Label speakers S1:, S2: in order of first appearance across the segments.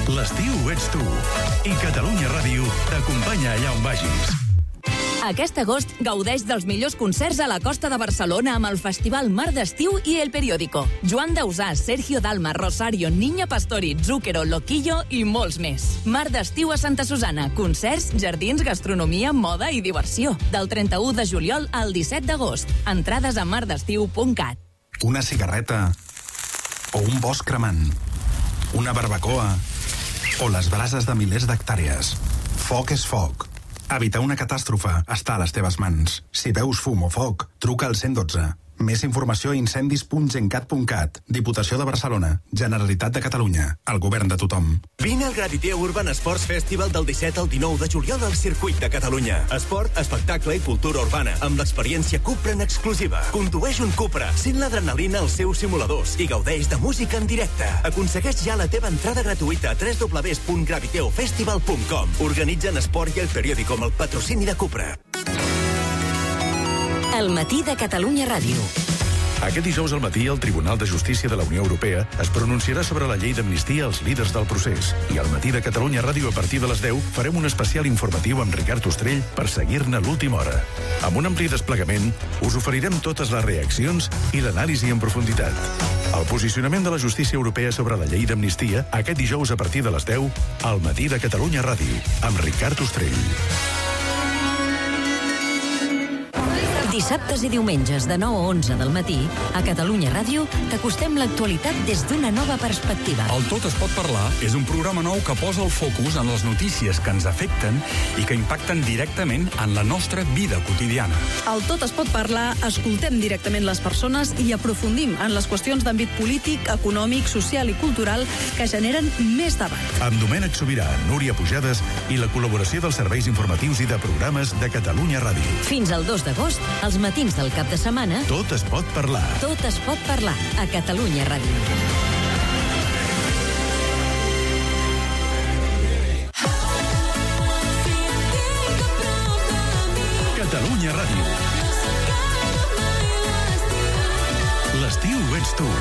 S1: L'estiu ets tu. I Catalunya Ràdio t'acompanya allà on vagis.
S2: Aquest agost gaudeix dels millors concerts a la costa de Barcelona amb el Festival Mar d'Estiu i El Periódico. Joan Dausà, Sergio Dalma, Rosario, Niña Pastori, Zúquero, Loquillo i molts més. Mar d'Estiu a Santa Susana. Concerts, jardins, gastronomia, moda i diversió. Del 31 de juliol al 17 d'agost. Entrades a mardestiu.cat.
S3: Una cigarreta o un bosc cremant. Una barbacoa o les brases de milers d'hectàrees. Foc és foc. Evitar una catàstrofe està a les teves mans. Si veus fum o foc, truca al 112. Més informació a incendis.gencat.cat. Diputació de Barcelona. Generalitat de Catalunya. El govern de tothom.
S4: Vine al Graviteo Urban Sports Festival del 17 al 19 de juliol al Circuit de Catalunya. Esport, espectacle i cultura urbana amb l'experiència Cupra en exclusiva. Condueix un Cupra, sent l'adrenalina als seus simuladors i gaudeix de música en directe. Aconsegueix ja la teva entrada gratuïta a www.graviteofestival.com. Organitzen Esport i El Periódico amb el patrocini de Cupra.
S2: El matí de Catalunya Ràdio.
S1: Aquest dijous al matí, el Tribunal de Justícia de la Unió Europea es pronunciarà sobre la llei d'amnistia als líders del procés. I al matí de Catalunya Ràdio, a partir de les 10, farem un especial informatiu amb Ricard Ostrell per seguir-ne l'última hora. Amb un ampli desplegament, us oferirem totes les reaccions i l'anàlisi en profunditat. El posicionament de la justícia europea sobre la llei d'amnistia, aquest dijous a partir de les 10, al matí de Catalunya Ràdio, amb Ricard Ostrell.
S2: Dissabtes i diumenges de 9 a 11 del matí, a Catalunya Ràdio, t'acostem l'actualitat des d'una nova perspectiva.
S5: El Tot es pot parlar és un programa nou que posa el focus en les notícies que ens afecten i que impacten directament en la nostra vida quotidiana.
S6: Al Tot es pot parlar, escoltem directament les persones i aprofundim en les qüestions d'àmbit polític, econòmic, social i cultural que generen més debat.
S1: Amb Domènec Sobirà, Núria Pujades i la col·laboració dels serveis informatius i de programes de Catalunya Ràdio.
S2: Fins al 2 d'agost, als matins del cap de setmana,
S1: Tot es pot parlar.
S2: Tot es pot parlar a Catalunya Ràdio.
S1: Catalunya Ràdio. L'estiu ets tu.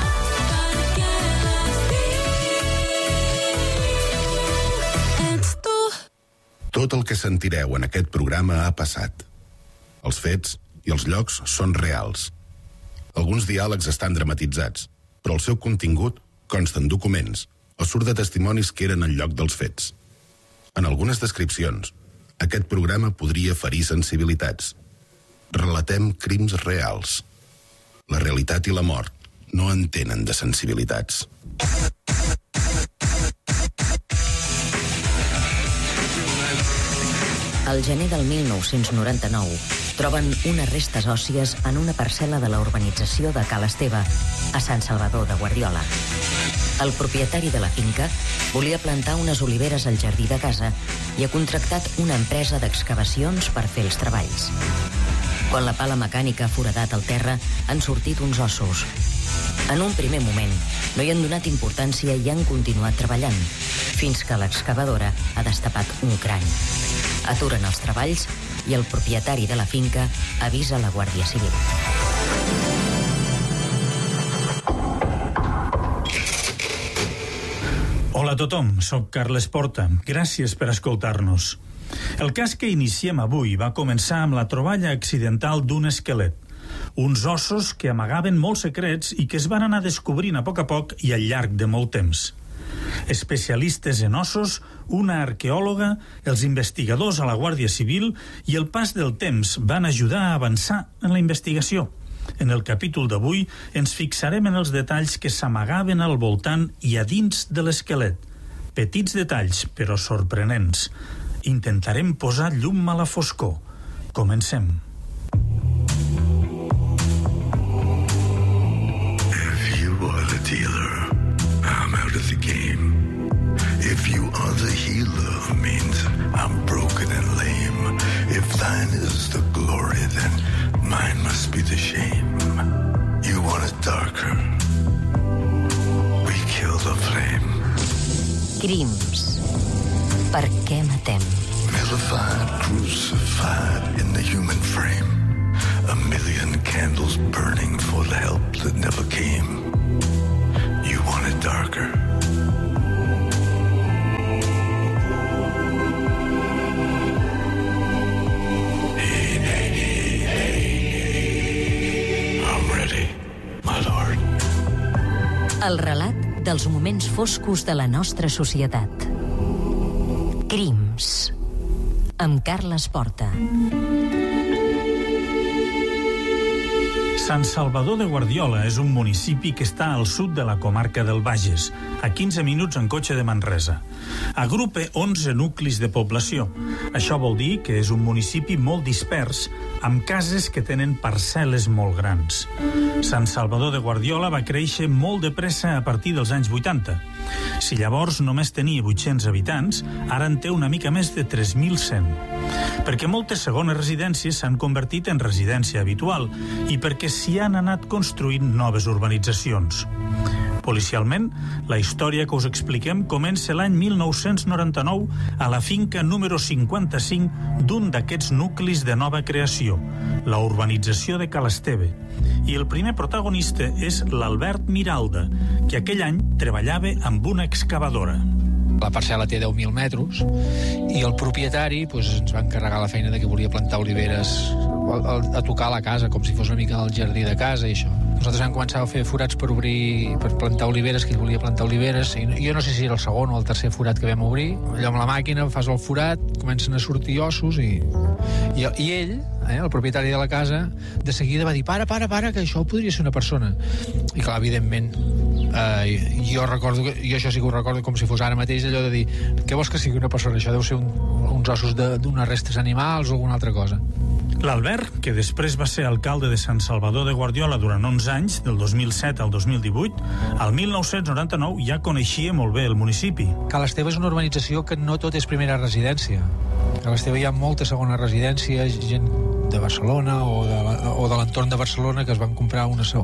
S7: Tot el que sentireu en aquest programa ha passat. Els fets i els llocs són reals. Alguns diàlegs estan dramatitzats, però el seu contingut consta en documents o surt de testimonis que eren en lloc dels fets. En algunes descripcions, aquest programa podria ferir sensibilitats. Relatem crims reals. La realitat i la mort no entenen de sensibilitats.
S2: Al gener del 1999, troben unes restes òssies en una parcel·la de la urbanització de Cal Esteve, a Sant Salvador de Guardiola. El propietari de la finca volia plantar unes oliveres al jardí de casa i ha contractat una empresa d'excavacions per fer els treballs. Quan la pala mecànica ha foradat el terra, han sortit uns ossos. En un primer moment, no hi han donat importància i han continuat treballant, fins que l'excavadora ha destapat un crani. Aturen els treballs i el propietari de la finca avisa la Guàrdia Civil.
S8: Hola a tothom, soc Carles Porta. Gràcies per escoltar-nos. El cas que iniciem avui va començar amb la troballa accidental d'un esquelet. Uns ossos que amagaven molts secrets i que es van anar descobrint a poc i al llarg de molt temps. Especialistes en ossos, una arqueòloga, els investigadors a la Guàrdia Civil i el pas del temps van ajudar a avançar en la investigació. En el capítol d'avui ens fixarem en els detalls que s'amagaven al voltant i a dins de l'esquelet. Petits detalls, però sorprenents. Intentarem posar llum a la foscor. Comencem.
S9: If you are the dealer, I'm out of the game. If you are the healer, means I'm broken and lame. If thine is the glory, then mine must be the shame. You want it darker, we kill the flame.
S2: Crims. Per què matem?
S9: Vilified, crucified in the human frame. A million candles burning for the help that never came. You want it darker,
S2: dels moments foscos de la nostra societat. Crims, amb Carles Porta.
S8: Sant Salvador de Guardiola és un municipi que està al sud de la comarca del Bages, a 15 minuts en cotxe de Manresa. Agrupa 11 nuclis de població. Això vol dir que és un municipi molt dispers, amb cases que tenen parcel·les molt grans. Sant Salvador de Guardiola va créixer molt de pressa a partir dels anys 80. Si llavors només tenia 800 habitants, ara en té una mica més de 3.100. Perquè moltes segones residències s'han convertit en residència habitual i perquè s'hi han anat construint noves urbanitzacions. Policialment, la història que us expliquem comença l'any 1999 a la finca número 55 d'un d'aquests nuclis de nova creació, la urbanització de Ca l'Esteve. I el primer protagonista és l'Albert Miralda, que aquell any treballava amb una excavadora.
S10: La parcel·la té 10.000 metres i el propietari ens va encarregar la feina de que volia plantar oliveres a tocar la casa, com si fos una mica el jardí de casa i això. Nosaltres vam començar a fer forats per plantar oliveres, que ell volia plantar oliveres. Jo no sé si era el segon o el tercer forat que vam obrir. Allò amb la màquina fas el forat, comencen a sortir ossos i ell, el propietari de la casa, de seguida va dir para, que això podria ser una persona. I clar, evidentment, jo això sí que ho recordo com si fos ara mateix, allò de dir, què vols que sigui una persona? Això deu ser uns ossos d'unes restes animals o alguna altra cosa.
S8: L'Albert, que després va ser alcalde de Sant Salvador de Guardiola durant 11 anys, del 2007 al 2018, al 1999 ja coneixia molt bé el municipi.
S10: Ca l'Esteve és una urbanització que no tot és primera residència. A l'Esteve hi ha molta segona residència, gent de Barcelona o de l'entorn de Barcelona que es van comprar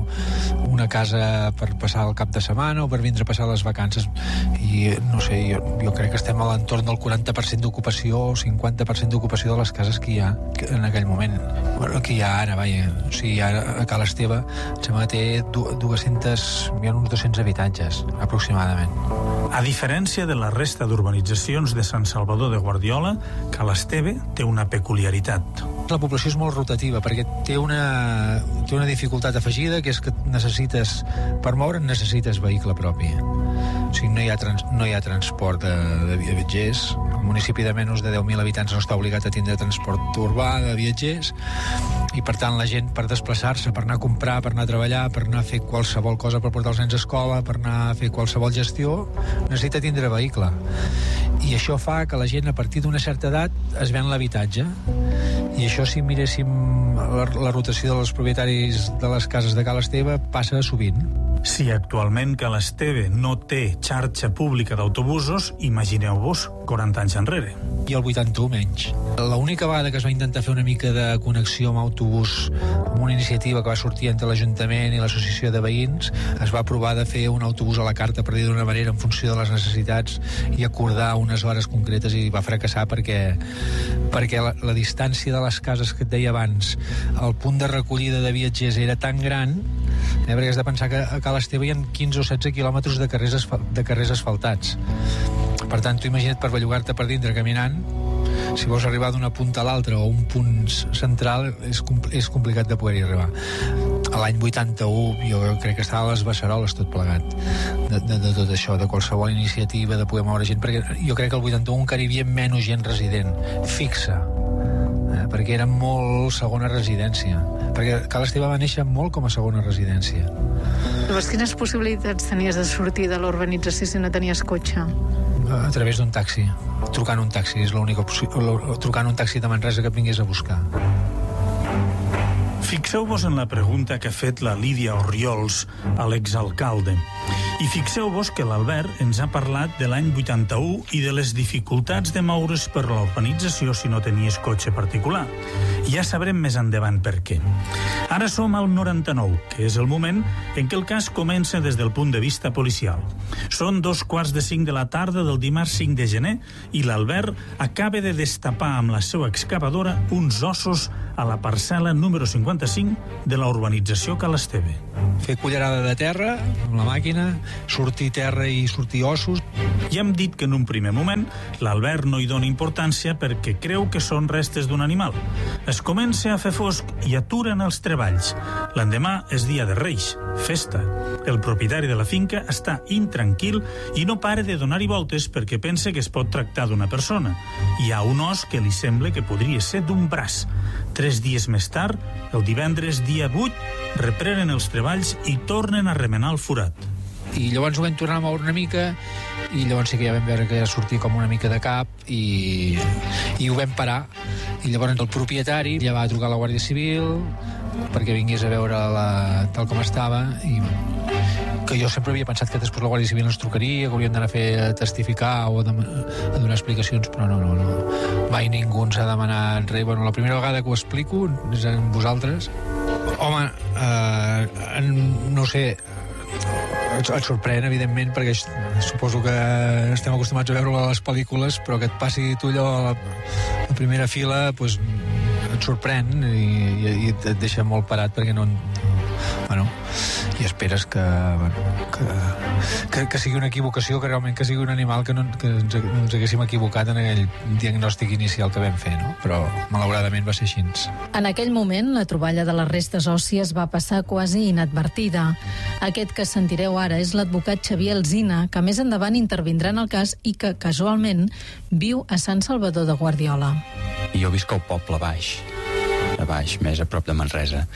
S10: una casa per passar el cap de setmana o per vindre a passar les vacances. I no sé, jo crec que estem a l'entorn del 40% d'ocupació o 50% d'ocupació de les cases que hi ha en aquell moment. Bueno, que hi ha ara, vaja. O sigui, ara a Ca l'Esteve em sembla que té hi ha uns 200 habitatges, aproximadament.
S8: A diferència de la resta d'urbanitzacions de Sant Salvador de Guardiola, Ca l'Esteve té una peculiaritat.
S10: La població és molt rotativa perquè té una dificultat afegida, que és que per moure'n necessites vehicle propi. O sigui, no hi ha transport de viatgers. El municipi de menys de 10.000 habitants no està obligat a tindre transport urbà de viatgers i, per tant, la gent per desplaçar-se, per anar a comprar, per anar a treballar, per anar a fer qualsevol cosa, per portar els nens a escola, per anar a fer qualsevol gestió, necessita tindre vehicle. I això fa que la gent, a partir d'una certa edat, es ven l'habitatge. I això, si miréssim la rotació dels propietaris de les cases de Ca l'Esteve, passa sovint.
S8: Si actualment Ca l'Esteve no té xarxa pública d'autobusos, imagineu-vos 40 anys enrere.
S10: I el 81 menys. L'única vegada que es va intentar fer una mica de connexió amb autobús, amb una iniciativa que va sortir entre l'Ajuntament i l'Associació de Veïns, es va provar de fer un autobús a la carta, per dir d'una manera, en funció de les necessitats i acordar unes hores concretes, i va fracassar perquè la distància de les cases que et deia abans, el punt de recollida de viatgers era tan gran, perquè has de pensar que a Ca l'Esteve hi ha 15 o 16 quilòmetres de carrers asfaltats. Per tant, tu imagina't per bellugar-te per dintre caminant, si vols arribar d'una punta a l'altra o un punt central, és complicat de poder-hi arribar. A l'any 81 jo crec que estava a les beceroles tot plegat de tot això, de qualsevol iniciativa de poder moure gent, perquè jo crec que el 81 encara hi havia menys gent resident fixa, perquè era molt segona residència, perquè Ca l'Esteve va néixer molt com a segona residència.
S11: Llavors, quines possibilitats tenies de sortir de l'urbanització si no tenies cotxe?
S10: A través d'un taxi, trucant un taxi, és l'única trucant un taxi de Manresa que et vingués a buscar.
S8: Fixeu-vos en la pregunta que ha fet la Lídia Orriols a l'exalcalde. I fixeu-vos que l'Albert ens ha parlat de l'any 81 i de les dificultats de moure's per l'urbanització si no tenies cotxe particular. Ja sabrem més endavant per què. Ara som al 99, que és el moment en què el cas comença des del punt de vista policial. Són 2:45 de la tarda del dimarts 5 de gener i l'Albert acaba de destapar amb la seva excavadora uns ossos a la parcel·la número 55 de la urbanització Ca l'Esteve.
S10: Fer cullerada de terra amb la màquina, sortir terra i sortir ossos.
S8: Ja hem dit que en un primer moment l'Albert no hi dona importància perquè creu que són restes d'un animal. Es comença a fer fosc i aturen els treballs. L'endemà és dia de Reis, festa. El propietari de la finca està intranquil i no para de donar-hi voltes perquè pensa que es pot tractar d'una persona. Hi ha un os que li sembla que podria ser d'un braç. 3 dies més tard, el divendres dia 8, reprenen els treballs i tornen a remenar el forat.
S10: I llavors ho vam tornar a moure una mica i llavors sí que ja vam veure que ja sortia com una mica de cap i ho vam parar. I llavors el propietari ja va trucar a la Guàrdia Civil perquè vingués a veure tal com estava i que jo sempre havia pensat que després la Guàrdia Civil ens trucaria, que haurien d'anar a testificar o a donar explicacions, però no. Mai ningú ens ha demanat res. Bueno, la primera vegada que ho explico és amb vosaltres. Home, no sé, et sorprèn, evidentment, perquè suposo que estem acostumats a veure les pel·lícules, però que et passi tu allò a la primera fila, doncs et sorprèn i et deixa molt parat perquè no... Bueno, i esperes que sigui una equivocació, que realment que sigui un animal que no ens haguéssim equivocat en aquell diagnòstic inicial que vam fer, no? Però malauradament va ser així.
S11: En aquell moment, la troballa de les restes òssies va passar quasi inadvertida. Aquest que sentireu ara és l'advocat Xavier Alsina, que més endavant intervindrà en el cas i que, casualment, viu a Sant Salvador de Guardiola.
S12: Jo visc al poble baix, més a prop de Manresa.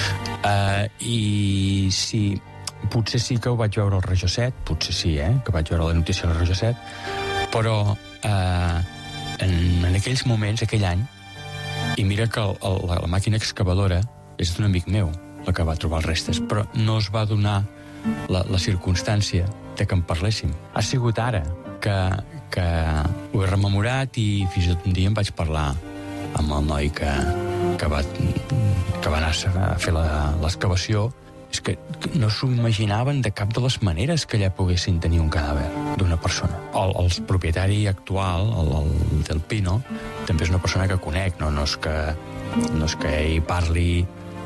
S12: I sí, potser sí que ho vaig veure al Regió 7, potser sí, que vaig veure la notícia al Regió 7, però en aquells moments, aquell any, i mira que la màquina excavadora és d'un amic meu, la que va trobar els restes, però no es va donar la circumstància de que en parléssim. Ha sigut ara que ho he rememorat i fins i tot un dia em vaig parlar amb el noi que va anar a fer l'excavació. És que no s'ho imaginaven de cap de les maneres que allà poguessin tenir un cadàver d'una persona. El propietari actual, el del Pino, també és una persona que conec, no és que ell parli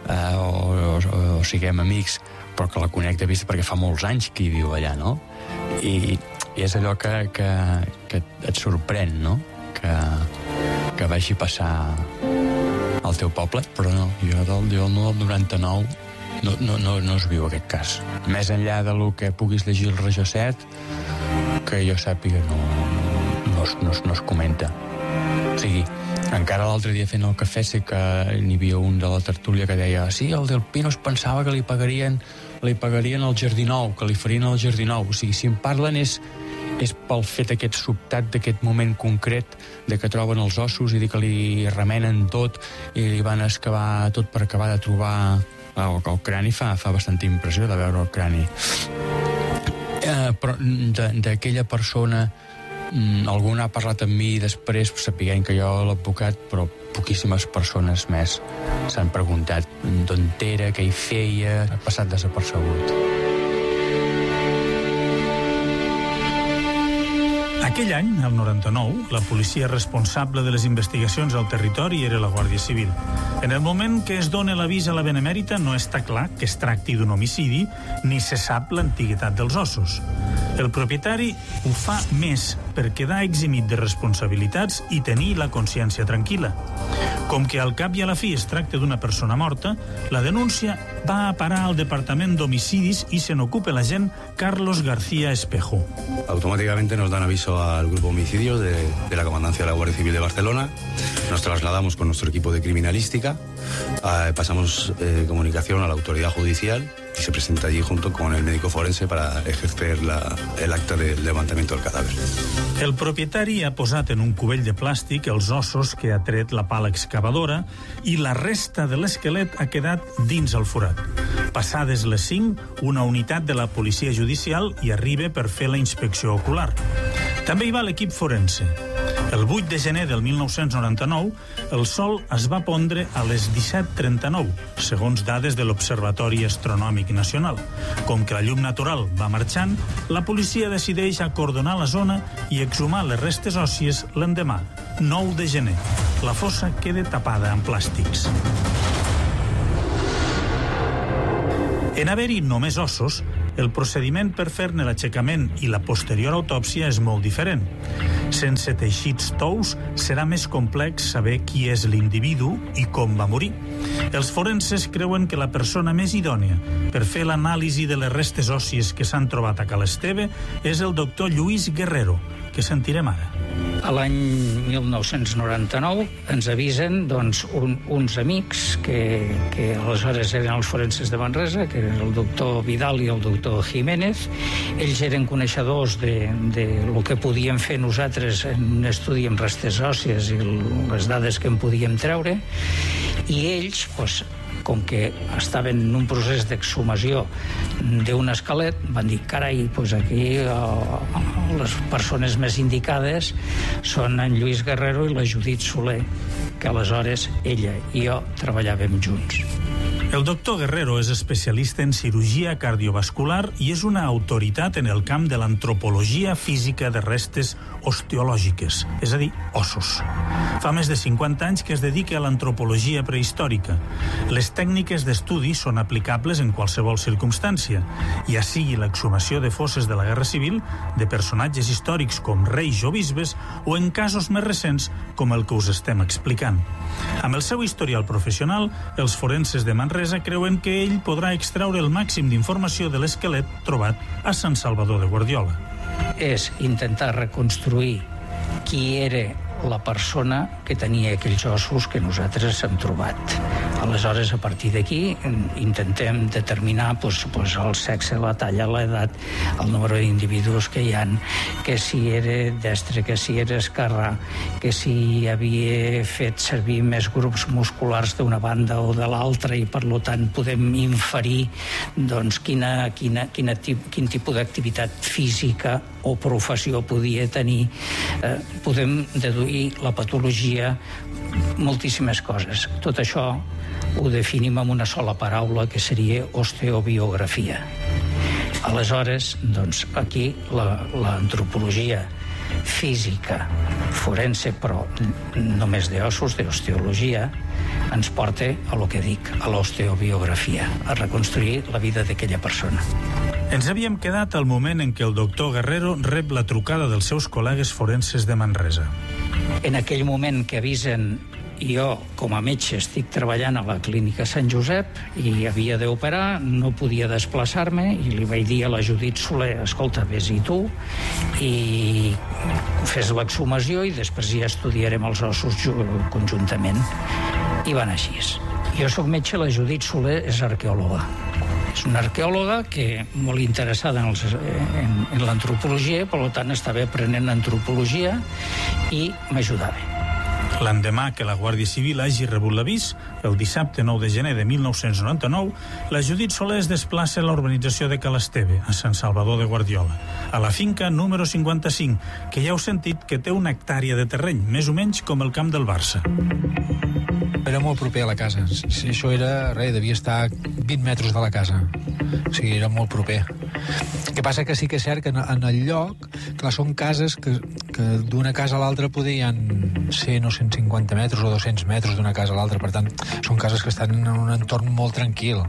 S12: o siguem amics, però que la conec de vista perquè fa molts anys que hi viu allà, no? I és allò que et sorprèn, no? Que vagi passar al teu poble, però no, jo del 99 no es viu aquest cas. Més enllà de lo que puguis llegir el Regió 7, que jo sàpiga no es comenta. O sigui, encara l'altre dia fent el cafè sé que n'hi havia un de la tertúlia que deia sí, el del Pino es pensava que li pagarien al Jardí Nou, que li farien al Jardí Nou. O sigui, si en parlen és pel fet aquest sobtat d'aquest moment concret de que troben els ossos i de que li remenen tot i li van excavar tot per acabar de trobar el crani. Fa bastanta impressió de veure el crani. Però d'aquella persona algú ha parlat amb mi després, sapiguent que jo l'advocat, però poquíssimes persones més s'han preguntat d'on era, què hi feia, ha passat desapercebut.
S8: Aquell any, el 99, la policia responsable de les investigacions al territori era la Guàrdia Civil. En el moment que es dona l'avís a la Benemèrita no està clar que es tracti d'un homicidi ni se sap l'antiguitat dels ossos. El propietari ho fa més per quedar eximit de responsabilitats i tenir la consciència tranquil·la. Com que al cap i a la fi es tracta d'una persona morta, la denúncia va a parar al Departament d'Homicidis y se n'ocupa l'agent Carlos García Espejo.
S13: Automáticamente nos dan aviso al grupo homicidios de la Comandancia de la Guardia Civil de Barcelona. Nos trasladamos con nuestro equipo de criminalística, pasamos comunicación a la autoridad judicial y se presenta allí junto con el médico forense para ejercer el acta del levantamiento del cadáver.
S8: El propietari ha posat en un cubell de plàstic els ossos que ha tret la pala excavadora i la resta de l'esquelet ha quedat dins el forat. Passades les 5, una unitat de la policia judicial hi arriba per fer la inspecció ocular. També hi va l'equip forense. El 8 de gener del 1999, el sol es va pondre a les 17:39, segons dades de l'Observatori Astronòmic Nacional. Com que la llum natural va marxant, la policia decideix acordonar la zona i exhumar les restes òssies l'endemà, 9 de gener. la fossa queda tapada amb plàstics. En haver-hi només ossos, el procediment per fer-ne l'aixecament i la posterior autòpsia és molt diferent. Sense teixits tous, serà més complex saber qui és l'individu i com va morir. Els forenses creuen que la persona més idònia per fer l'anàlisi de les restes òssies que s'han trobat a Cal Esteve és el doctor Lluís Guerrero, que sentirem ara.
S14: A l'any 1999 ens avisen uns amics que aleshores eren els forenses de Manresa, que eren el doctor Vidal i el doctor Jiménez. Ells eren coneixedors de lo que podíem fer nosaltres en un estudi amb restes òssies i les dades que en podíem treure, i ells, com que estaven en un procés d'exhumació d'un esquelet, van dir, carai, aquí les persones més indicades són en Lluís Guerrero i la Judit Soler, que aleshores ella i jo treballàvem junts.
S8: El doctor Guerrero és especialista en cirurgia cardiovascular i és una autoritat en el camp de l'antropologia física de restes osteològiques, és a dir, ossos. Fa més de 50 anys que es dedica a l'antropologia prehistòrica. Les tècniques d'estudi són aplicables en qualsevol circumstància, ja sigui l'exhumació de fosses de la Guerra Civil, de personatges històrics com reis o bisbes, o en casos més recents com el que us estem explicant. Amb el seu historial professional, els forenses de Manresa creuen que ell podrà extraure el màxim d'informació de l'esquelet trobat a Sant Salvador de Guardiola.
S14: És intentar reconstruir qui era la persona que tenia aquells ossos que nosaltres hem trobat. Aleshores, a partir d'aquí, intentem determinar el sexe, la talla, l'edat, el número d'individus que hi ha, que si era destre, que si era esquerrà, que si havia fet servir més grups musculars d'una banda o de l'altra i, per tant, podem inferir quin tipus d'activitat física o professió podia tenir. Podem deduir la patologia, moltíssimes coses. Tot això ho definim amb una sola paraula, que seria osteobiografia. Aleshores, aquí l'antropologia física, forense, però només d'ossos, d'osteologia, ens porta a lo que dic, a l'osteobiografia, a reconstruir la vida d'aquella persona.
S8: Ens havíem quedat al moment en què el doctor Guerrero rep la trucada dels seus col·legues forenses de Manresa.
S14: En aquell moment que avisen, jo, com a metge, estic treballant a la clínica Sant Josep i havia d'operar, no podia desplaçar-me i li vaig dir a la Judit Soler, escolta, vés-hi tu i fes l'exhumació i després ja estudiarem els ossos conjuntament. I van així. Jo soc metge, la Judit Soler és arqueòloga. És una arqueòloga que molt interessada en l'antropologia, per tant estava aprenent antropologia i m'ajudava.
S8: L'endemà que la Guàrdia Civil hagi rebut l'avís, el dissabte 9 de gener de 1999, la Judit Soler es desplaça a la urbanització de Cal Esteve, a Sant Salvador de Guardiola, a la finca número 55, que ja heu sentit que té una hectàrea de terreny, més o menys com el camp del Barça.
S10: Era molt proper a la casa. Si això era, devia estar 20 metres de la casa. O sigui, era molt proper. El que passa que sí que és cert que en el lloc, clar, són cases que d'una casa a l'altra podien ser 150 metres o 200 metres d'una casa a l'altra. Per tant, són cases que estan en un entorn molt tranquil.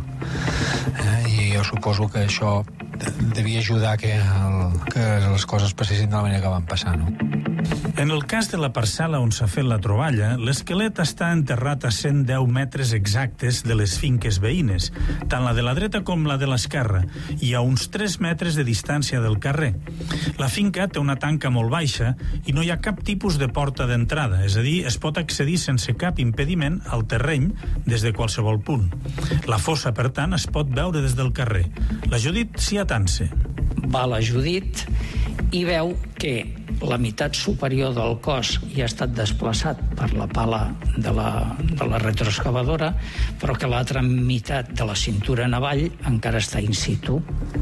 S10: I jo suposo que això devia ajudar que les coses passessin de la manera que van passar, no?
S8: En el cas de la parcel·la on s'ha fet la troballa, l'esquelet està enterrat a 110 metres exactes de les finques veïnes, tant la de la dreta com la de l'esquerra, i a uns 3 metres de distància del carrer. La finca té una tanca molt baixa i no hi ha cap tipus de porta d'entrada, és a dir, es pot accedir sense cap impediment al terreny des de qualsevol punt. La fossa, per tant, es pot veure des del carrer. La Judit s'hi atansa.
S14: Va la Judit i veu que la meitat superior del cos ja ha estat desplaçat per la pala de la retroexcavadora, però que l'altra meitat de la cintura en avall encara està in situ.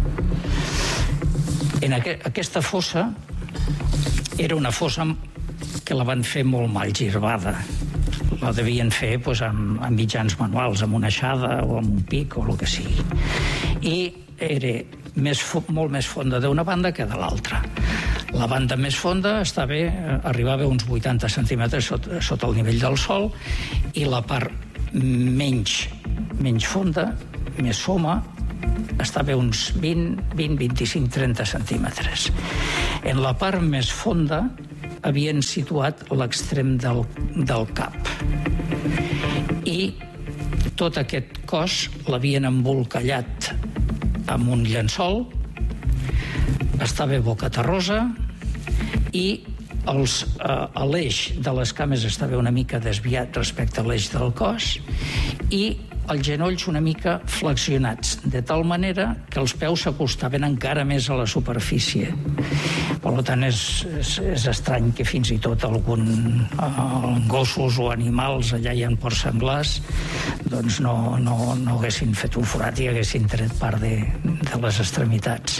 S14: Aquesta fossa era una fossa que la van fer molt mal girbada. La devien fer amb mitjans manuals, amb una aixada o amb un pic o el que sigui. I era molt més fonda d'una banda que de l'altra. La banda més fonda arribava a uns 80 centímetres sota el nivell del sòl, i la part menys fonda, més soma, estava a uns 20, 25, 30 centímetres. En la part més fonda havien situat l'extrem del cap, i tot aquest cos l'havien embolcallat amb un llençol, estava bocaterrosa, i l'eix de les cames estava una mica desviat respecte a l'eix del cos, i els genolls una mica flexionats, de tal manera que els peus s'acostaven encara més a la superfície. Per tant, és estrany que fins i tot gossos o animals, allà hi ha porcs senglars, doncs no haguessin fet un forat i haguessin tret part de les extremitats.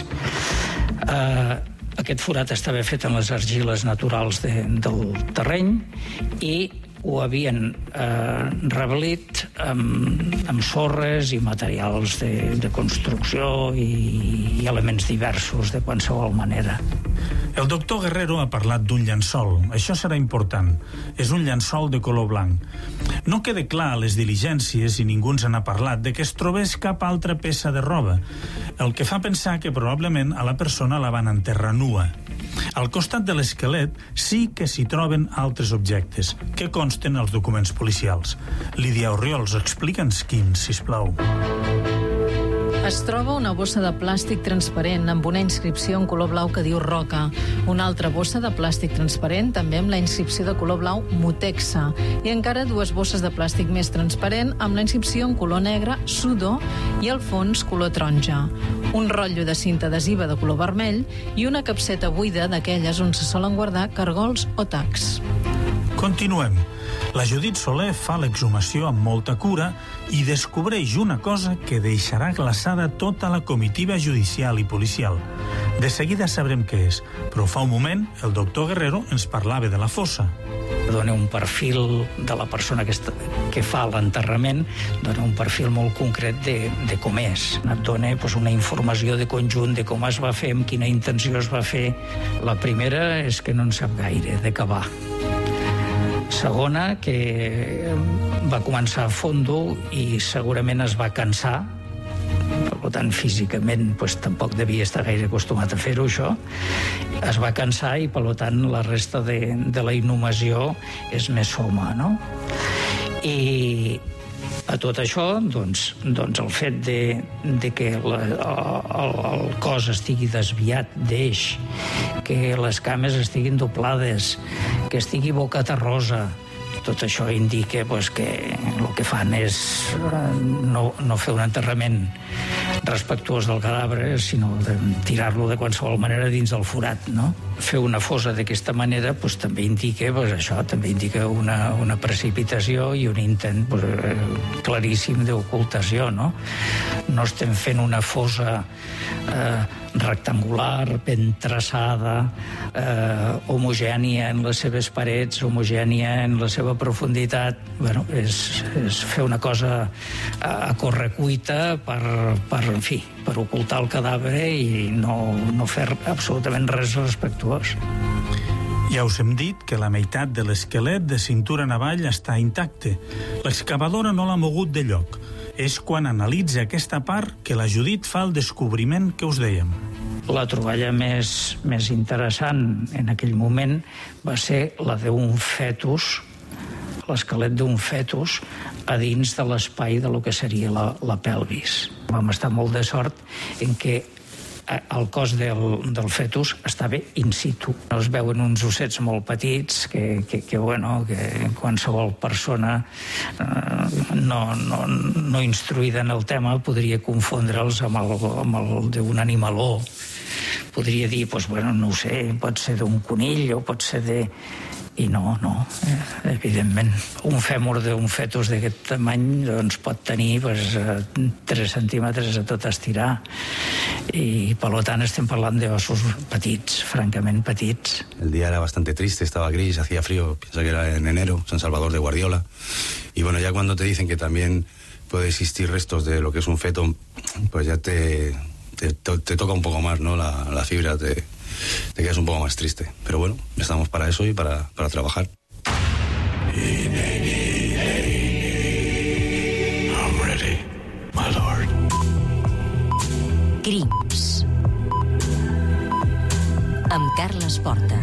S14: Aquest forat estava fet en les argiles naturals del terreny, i ho havien revelit amb sorres i materials de construcció i elements diversos de qualsevol manera.
S8: El doctor Guerrero ha parlat d'un llençol. Això serà important. És un llençol de color blanc. No queda clar a les diligències, i ningú ens n'ha parlat, de que es trobés cap altra peça de roba, el que fa pensar que probablement a la persona la van enterrar nua. Al costat de l'esquelet sí que s'hi troben altres objectes, que consten als documents policials. Lídia Orriols, explica'ns quins, sisplau.
S11: Es troba una bossa de plàstic transparent amb una inscripció en color blau que diu Roca, una altra bossa de plàstic transparent també amb la inscripció de color blau Mutexa, i encara dues bosses de plàstic més transparent amb la inscripció en color negre Sudo i al fons color taronja, un rotllo de cinta adhesiva de color vermell i una capseta buida d'aquelles on se solen guardar cargols o tacs.
S8: Continuem. La Judit Soler fa l'exhumació amb molta cura i descobreix una cosa que deixarà glaçada tota la comitiva judicial i policial. De seguida sabrem què és, però fa un moment el doctor Guerrero ens parlava de la fossa.
S14: Dona un perfil de la persona que fa l'enterrament, dona un perfil molt concret de com és. Et dona una informació de conjunt de com es va fer, amb quina intenció es va fer. La primera és que no en sap gaire, de què va. Segona, que va començar a fondo i segurament es va cansar, per tant físicament tampoc devia estar gaire acostumat a fer-ho, això. Es va cansar i per tant la resta de la inhumació és més soma, no? I a tot això, doncs el fet de que el cos estigui desviat d'eix, que les cames estiguin doblades, que estigui bocaterrosa, tot això indica que el que fan és no fer un enterrament respectuós del cadàver, sinó de tirar-lo de qualsevol manera dins del forat, no? Fer una fosa d'aquesta manera també indica això, també indica una precipitació i un intent claríssim d'ocultació, no? No estem fent una fosa rectangular, ben traçada, homogènia en les seves parets, homogènia en la seva profunditat. És fer una cosa a correcuita per ocultar el cadàver i no fer absolutament res respectuós.
S8: Ja us hem dit que la meitat de l'esquelet de cintura en avall està intacte. L'excavadora no l'ha mogut de lloc. És quan analitza aquesta part que la Judit fa el descobriment que us dèiem.
S14: La troballa més interessant en aquell moment va ser la d'un fetus, l'esquelet d'un fetus a dins de l'espai de lo que seria la pelvis. Vam estar molt de sort en què el cos del fetus estava in situ. Es veuen uns ossets molt petits que qualsevol persona no instruïda en el tema podria confondre'ls amb el d'un animaló. Podria dir, no ho sé, pot ser d'un conill o pot ser de... I no, evidentment. Un fèmur d'un fetus d'aquest tamany pot tenir 3 centímetres a tot estirar i per tant estem parlant d'ossos petits, francament petits.
S13: El día era bastante triste, estaba gris, hacía frío, piensa que era en enero, San Salvador de Guardiola. Y ya cuando te dicen que también puede existir restos de lo que es un feto, pues ya te toca un poco más, ¿no? La fibra te quedas un poco más triste. Pero bueno, estamos para eso y para trabajar.
S9: I'm ready, my lord.
S2: Crims. Amb Carles Porta.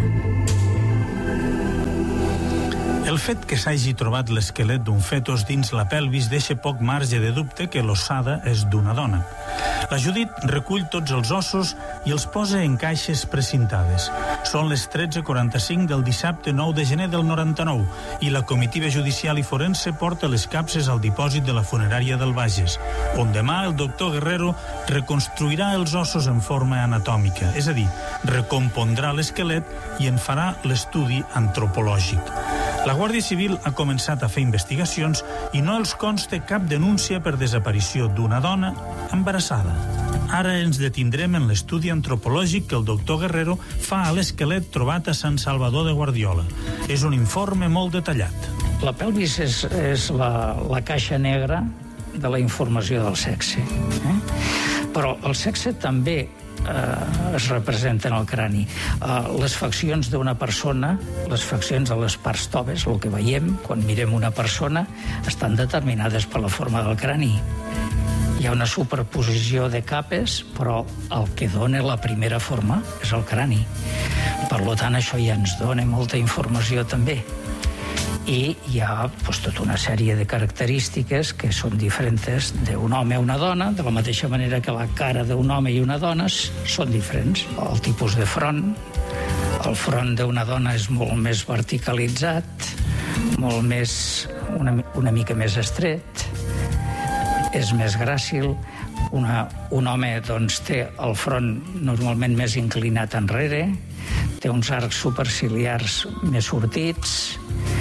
S8: El fet que s'hagi trobat l'esquelet d'un fetus dins la pelvis deixa poc marge de dubte que l'ossada és d'una dona. La Judit recull tots els ossos i els posa en caixes precintades. Són les 13:45 del dissabte 9 de gener del 99 i la comitiva judicial i forense porta les capses al dipòsit de la funerària del Bages, on demà el doctor Guerrero reconstruirà els ossos en forma anatòmica, és a dir, recompondrà l'esquelet i en farà l'estudi antropològic. La Guàrdia Civil ha començat a fer investigacions i no els consta cap denúncia per desaparició d'una dona embarassada. Ara ens detindrem en l'estudi antropològic que el doctor Guerrero fa a l'esquelet trobat a Sant Salvador de Guardiola. És un informe molt detallat.
S14: La pelvis és la caixa negra de la informació del sexe. Però el sexe també es representa en el crani. Les faccions d'una persona, les faccions de les parts toves, el que veiem quan mirem una persona, estan determinades per la forma del crani. Hi ha una superposició de capes, però el que dona la primera forma és el crani. Per tant, això ja ens dona molta informació també. I hi ha tota una sèrie de característiques que són diferents d'un home a una dona, de la mateixa manera que la cara d'un home i una dona són diferents. El tipus de front, el front d'una dona és molt més verticalitzat, molt més, una mica més estret, és més gràcil. Un home doncs, té el front normalment més inclinat enrere, té uns arcs superciliars més sortits,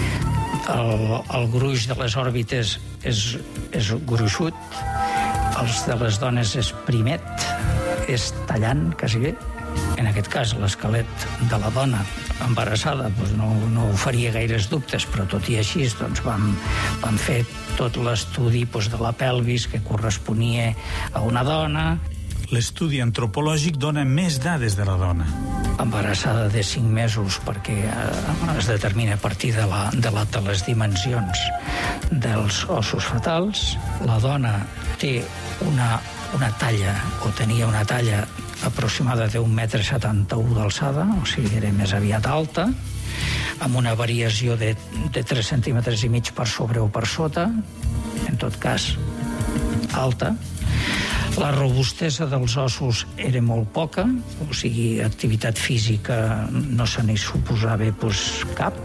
S14: el gruix de les òrbites és gruixut, els de les dones és primet, és tallant, quasi bé. En aquest cas, l'esquelet de la dona embarassada no oferia gaires dubtes, però tot i així vam fer tot l'estudi de la pelvis que corresponia a una dona.
S8: L'estudi antropològic dona més dades de la dona.
S14: Embarassada de 5 mesos, perquè es determina a partir de les dimensions dels ossos fetals. La dona té una talla, o tenia una talla aproximada de 1,71 m d'alçada, o sigui, era més aviat alta, amb una variació de 3,5 centímetres per sobre o per sota, en tot cas alta. La robustesa dels ossos era molt poca, o sigui, activitat física no se n'hi suposava cap.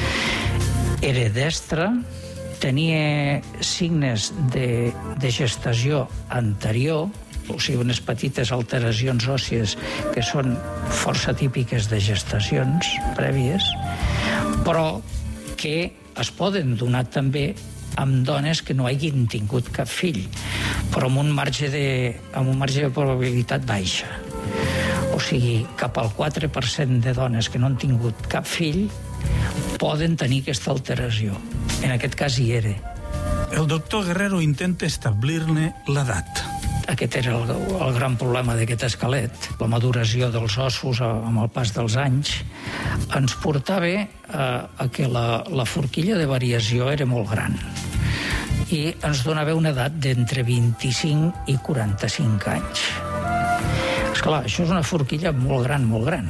S14: Era destra, tenia signes de gestació anterior, o sigui, unes petites alteracions òssies que són força típiques de gestacions prèvies, però que es poden donar també amb dones que no hagin tingut cap fill, però amb un marge de probabilitat baixa. O sigui, cap al 4% de dones que no han tingut cap fill poden tenir aquesta alteració. En aquest cas hi era.
S8: El doctor Guerrero intenta establir-ne l'edat.
S14: Aquest era el gran problema d'aquest esquelet. La maduració dels ossos amb el pas dels anys ens portava a que la forquilla de variació era molt gran i ens donava una edat d'entre 25 i 45 anys. Esclar, això és una forquilla molt gran, molt gran.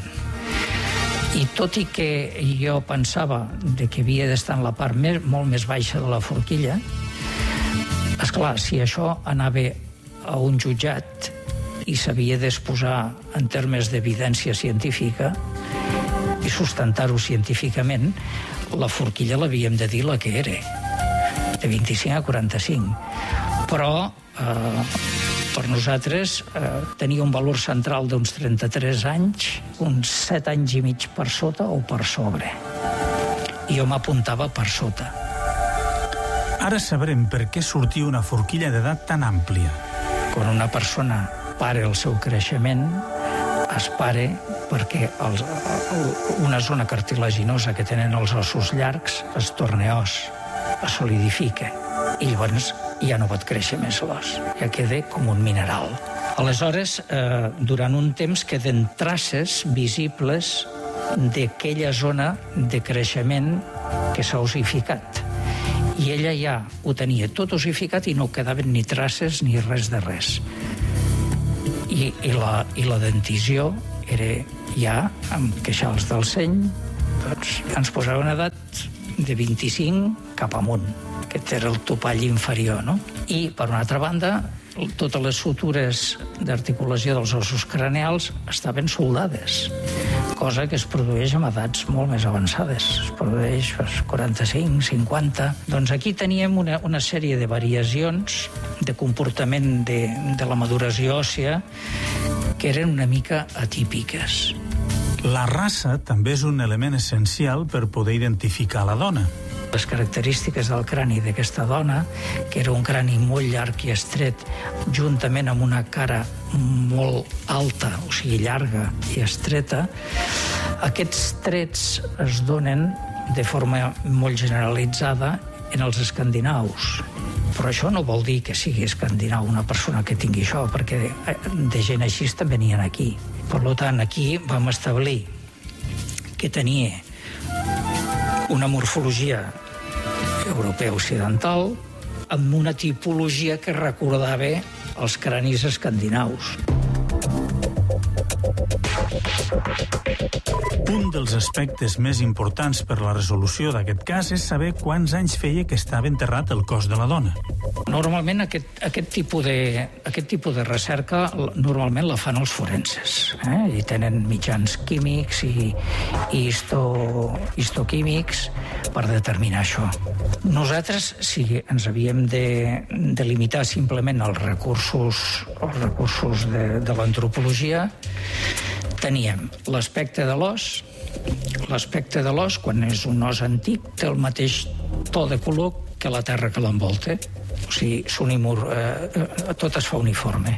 S14: I tot i que jo pensava que havia d'estar en la part molt més baixa de la forquilla, esclar, si això anava a un jutjat i s'havia d'exposar en termes d'evidència científica i sustentar-ho científicament, la forquilla l'havíem de dir la que era, de 25 a 45. Però per nosaltres tenia un valor central d'uns 33 anys, uns 7 anys i mig per sota o per sobre. I jo m'apuntava per sota.
S8: Ara sabrem per què sortia una forquilla d'edat tan àmplia.
S14: Quan una persona para el seu creixement, es para perquè una zona cartilaginosa que tenen els ossos llargs es torna os, es solidifica, i llavors ja no pot créixer més l'os, ja queda com un mineral. Aleshores, durant un temps queden traces visibles d'aquella zona de creixement que s'ha ossificat. I ella ja ho tenia tot ossificat i no quedaven ni traces ni res de res. I la dentició era ja amb queixals del seny, doncs ens posava una edat de 25 cap amunt. Aquest era el topall inferior, no? I, per una altra banda, totes les sutures d'articulació dels ossos craneals estaven soldades, cosa que es produeix amb edats molt més avançades. Es produeix als 45, 50... Doncs aquí teníem una sèrie de variacions de comportament de la maduració òssia que eren una mica atípiques.
S8: La raça també és un element essencial per poder identificar la dona.
S14: Les característiques del crani d'aquesta dona, que era un crani molt llarg i estret, juntament amb una cara molt alta, o sigui, llarga i estreta, aquests trets es donen de forma molt generalitzada en els escandinaus. Però això no vol dir que sigui escandinau una persona que tingui això, perquè de gent així també n'hi ha aquí. Per tant, aquí vam establir que tenia una morfologia europea occidental amb una tipologia que recordava els cranis escandinaus.
S8: Un dels aspectes més importants per la resolució d'aquest cas és saber quants anys feia que estava enterrat el cos de la dona.
S14: Normalment aquest tipus de recerca normalment la fan els forenses, i tenen mitjans químics i histoquímics per determinar això. Nosaltres, si ens havíem de limitar simplement als recursos de l'antropologia, teníem l'aspecte de l'os. L'aspecte de l'os, quan és un os antic, té el mateix to de color que la terra que l'envolta. O sigui, tot es fa uniforme.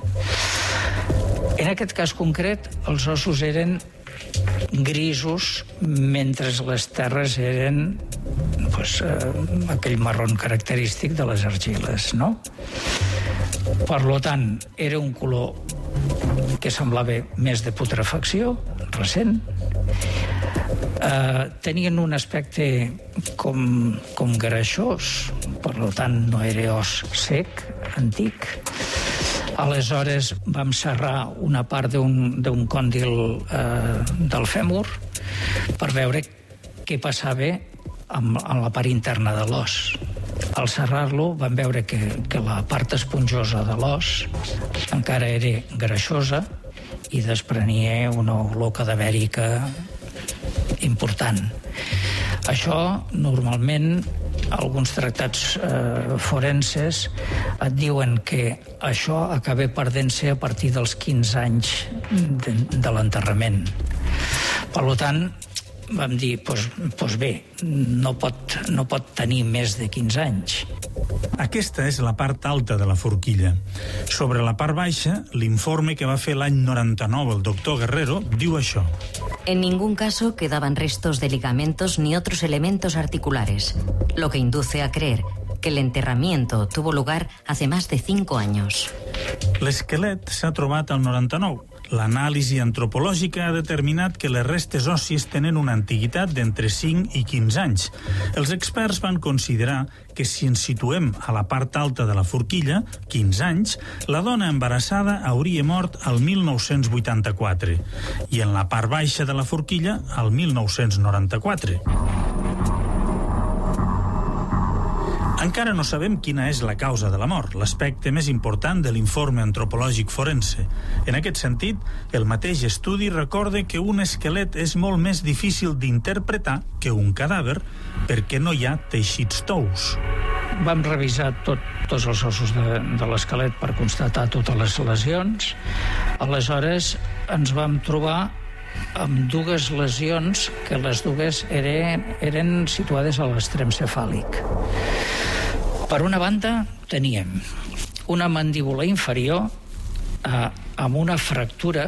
S14: En aquest cas concret, els ossos eren grisos, mentre les terres eren aquell marrón característic de les argiles, no? Per tant, era un color que semblava més de putrefacció, recent. Tenien un aspecte com greixós, per tant no era os sec, antic. Aleshores vam serrar una part d'un còndil del fèmur per veure què passava amb la part interna de l'os. Al serrar-lo vam veure que la part esponjosa de l'os encara era greixosa i desprenia una olor cadavèrica important. Això, normalment, alguns tractats forenses et diuen que això acaba perdent-se a partir dels 15 anys de l'enterrament. Per tant, vam dir, doncs bé, no pot tenir més de 15 anys.
S8: Aquesta és la part alta de la forquilla. Sobre la part baixa, l'informe que va fer l'any 99 el doctor Guerrero diu això.
S2: En ningún caso quedaban restos de ligamentos ni otros elementos articulares, lo que induce a creer que el enterramiento tuvo lugar hace más de 5 años.
S8: L'esquelet s'ha trobat al 99. L'anàlisi antropològica ha determinat que les restes òssies tenen una antiguitat d'entre 5 i 15 anys. Els experts van considerar que si ens situem a la part alta de la forquilla, 15 anys, la dona embarassada hauria mort al 1984 i en la part baixa de la forquilla al 1994. Encara no sabem quina és la causa de la mort, l'aspecte més important de l'informe antropològic forense. En aquest sentit, el mateix estudi recorda que un esquelet és molt més difícil d'interpretar que un cadàver perquè no hi ha teixits tous.
S14: Vam revisar tots els ossos de l'esquelet per constatar totes les lesions. Aleshores, ens vam trobar amb dues lesions que les dues eren situades a l'extrem cefàlic. Per una banda, teníem una mandíbula inferior amb una fractura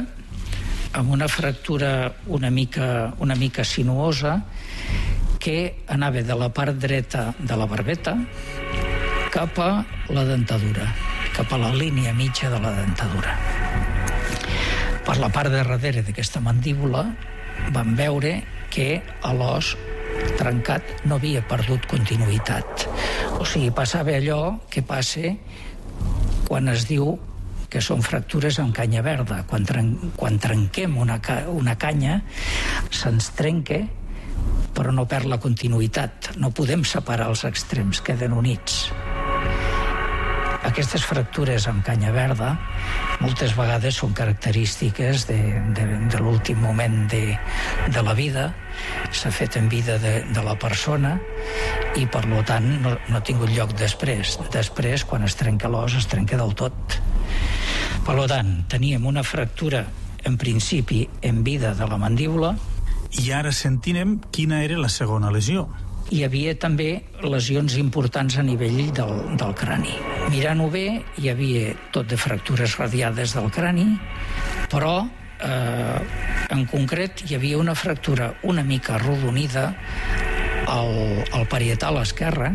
S14: una mica sinuosa que anava de la part dreta de la barbeta cap a la dentadura. cap a la línia mitja de la dentadura. Per la part de darrere d'aquesta mandíbula vam veure que l'os trencat no havia perdut continuïtat. O sigui, passava allò que passa quan es diu que són fractures amb canya verda. Quan trenquem una canya, se'ns trenca, però no perd la continuïtat. No podem separar els extrems, queden units. Aquestes fractures amb canya verda moltes vegades són característiques de l'últim moment de la vida, s'ha fet en vida de la persona i per tant no ha tingut lloc després. Després, quan es trenca l'os, es trenca del tot. Per tant, teníem una fractura en principi en vida de la mandíbula.
S8: I ara sentirem quina era la segona lesió.
S14: Hi havia també lesions importants a nivell del crani. Mirant-ho bé, hi havia tot de fractures radiades del crani, però en concret hi havia una fractura una mica arrodonida al parietal esquerre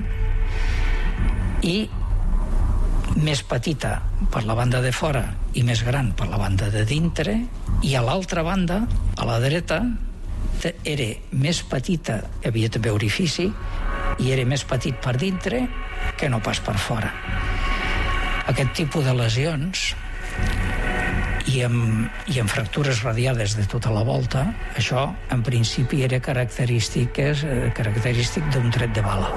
S14: i més petita per la banda de fora i més gran per la banda de dintre, i a l'altra banda, a la dreta, era més petita, hi havia també orifici, i era més petit per dintre que no pas per fora. Aquest tipus de lesions i amb fractures radiades de tota la volta, això en principi era característic d'un tret de bala.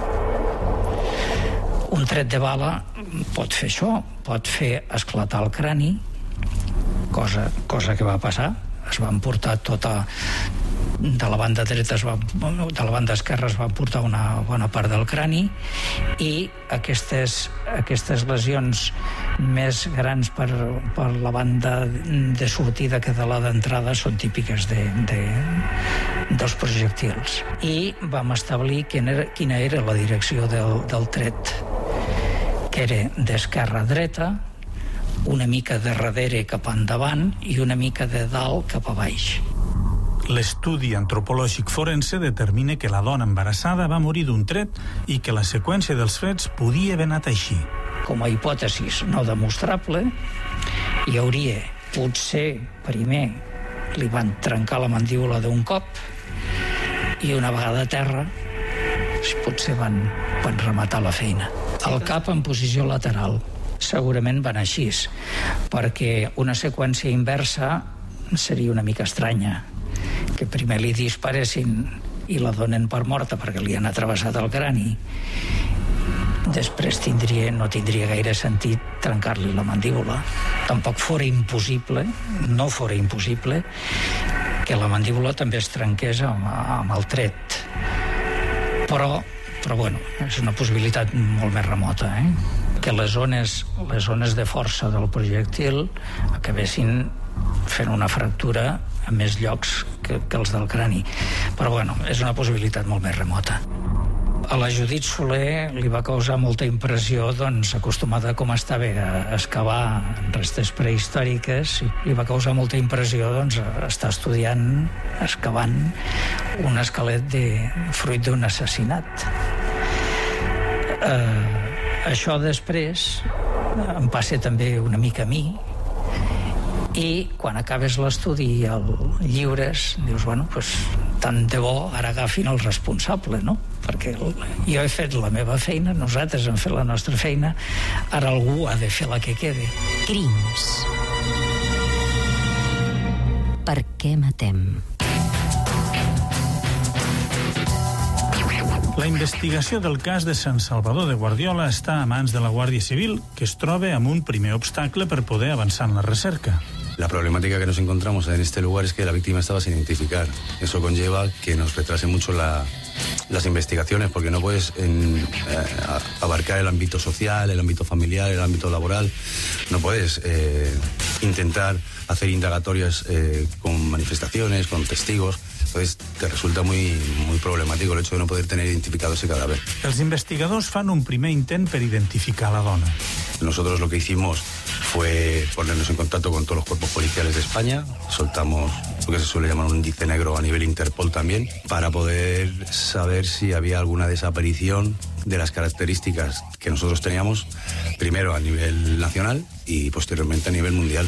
S14: Un tret de bala pot fer això, pot fer esclatar el crani, cosa que va passar. Es van portar de la banda dreta, de la banda esquerra es va portar una bona part del crani, i aquestes lesions més grans per la banda de sortida que de la d'entrada són típiques dels projectils. I vam establir quina era la direcció del tret, que era d'esquerra a dreta, una mica de darrere cap endavant i una mica de dalt cap a baix.
S8: L'estudi antropològic forense determina que la dona embarassada va morir d'un tret i que la seqüència dels fets podia haver anat així.
S14: Com a hipòtesis no demostrable, hi hauria, potser, primer, li van trencar la mandíbula d'un cop i una vegada a terra potser van rematar la feina. El cap en posició lateral. Segurament van així, perquè una seqüència inversa seria una mica estranya, que primer li disparessin i la donen per morta perquè li han atravessat el crani. Després no tindria gaire sentit trencar-li la mandíbula. Tampoc no fora impossible que la mandíbula també es trenqués amb el tret. Però bueno, és una possibilitat molt més remota, que les zones de força del projectil acabessin fent una fractura a més llocs que els del crani. Però bueno, és una possibilitat molt més remota. A la Judit Soler li va causar molta impressió, acostumada com estava a excavar restes prehistòriques, li va causar molta impressió estar estudiant, excavant un esquelet fruit d'un assassinat. Això després em passa també una mica a mi, i quan acabes l'estudi i el lliures dius, tant de bo ara agafin el responsable, no? Perquè jo he fet la meva feina, nosaltres hem fet la nostra feina, ara algú ha de fer la que quede.
S2: Crims. Per què matem?
S8: La investigació del cas de Sant Salvador de Guardiola està a mans de la Guàrdia Civil, que es troba amb un primer obstacle per poder avançar en la recerca.
S13: La problemática que nos encontramos en este lugar es que la víctima estaba sin identificar. Eso conlleva que nos retrase mucho las investigaciones, porque no puedes abarcar el ámbito social, el ámbito familiar, el ámbito laboral. No puedes intentar hacer indagatorias con manifestaciones, con testigos. Entonces te resulta muy problemático el hecho de no poder tener identificado ese cadáver.
S8: Els investigadors fan un primer intent per identificar la dona.
S13: Nosotros lo que hicimos fue ponernos en contacto con todos los cuerpos policiales de España, soltamos lo que se suele llamar un índice negro a nivel Interpol también, para poder saber si había alguna desaparición de las características que nosotros teníamos, primero a nivel nacional y posteriormente a nivel mundial.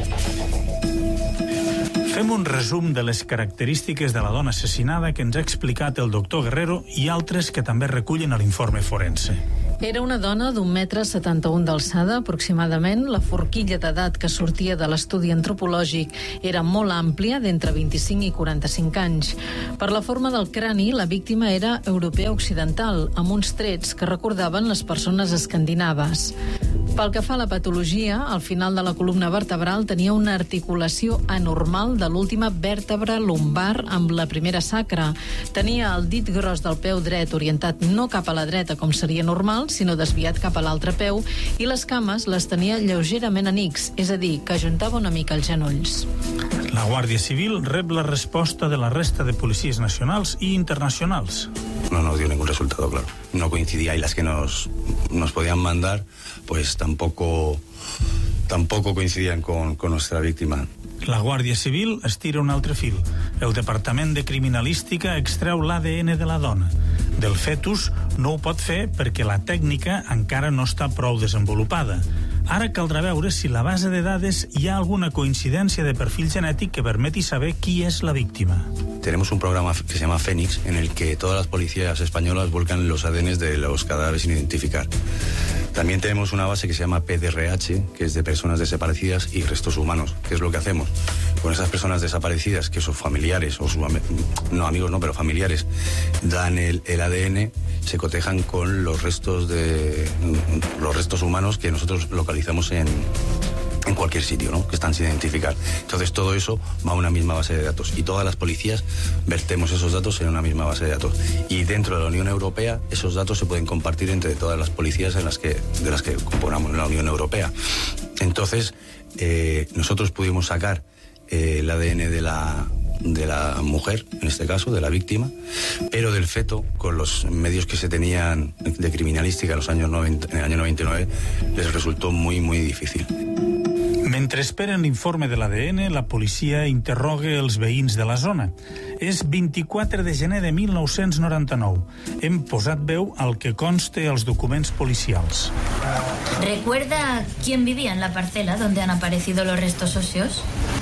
S8: Fem un resum de les característiques de la dona assassinada que ens ha explicat el doctor Guerrero i altres que també recullen a l'informe forense.
S11: Era una dona d'1,71 m d'alçada, aproximadament. La forquilla d'edat que sortia de l'estudi antropològic era molt àmplia, d'entre 25 i 45 anys. Per la forma del crani, la víctima era europea occidental, amb uns trets que recordaven les persones escandinaves. Pel que fa a la patologia, al final de la columna vertebral tenia una articulació anormal de l'última vèrtebra lumbar amb la primera sacra. Tenia el dit gros del peu dret orientat no cap a la dreta, com seria normal, sinó desviat cap a l'altre peu, i les cames les tenia lleugerament en X, és a dir, que ajuntava una mica els genolls.
S8: La Guàrdia Civil rep la resposta de la resta de policies nacionals i internacionals.
S13: No dio ningún resultado, claro. No coincidía, y las que nos podían mandar, pues tampoco coincidían con nuestra víctima.
S8: La Guàrdia Civil estira un altre fil. El Departament de Criminalística extreu l'ADN de la dona. Del fetus no ho pot fer perquè la tècnica encara no està prou desenvolupada. Ara caldrà veure si la base de dades hi ha alguna coincidència de perfil genètic que permeti saber qui és la víctima.
S13: Tenemos un programa que se llama Fénix, en el que todas las policías españolas vuelcan los ADNs de los cadáveres sin identificar. También tenemos una base que se llama PDRH, que es de personas desaparecidas y restos humanos. ¿Qué es lo que hacemos? Con esas personas desaparecidas, que sus familiares, o no amigos no, pero familiares, dan el ADN, se cotejan con los restos humanos que nosotros localizamos en cualquier sitio, ¿no?, que están sin identificar. Entonces todo eso va a una misma base de datos y todas las policías vertemos esos datos en una misma base de datos. Y dentro de la Unión Europea esos datos se pueden compartir entre todas las policías de las que componamos la Unión Europea. Entonces nosotros pudimos sacar el ADN de la mujer, en este caso, de la víctima, pero del feto, con los medios que se tenían de criminalística en el año 99, les resultó muy, muy difícil.
S8: Mentre esperen l'informe de l'ADN, la policia interroga els veïns de la zona. És 24 de gener de 1999. Hem posat veu al que conste als documents policials.
S15: ¿Recuerda quién vivía en la parcela donde han aparecido los restos óseos?